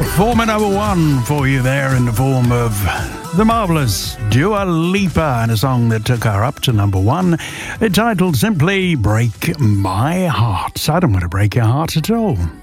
Former number one for you there in the form of the marvellous Dua Lipa and a song that took her up to number one, entitled simply Break My Heart. I don't want to break your heart at all.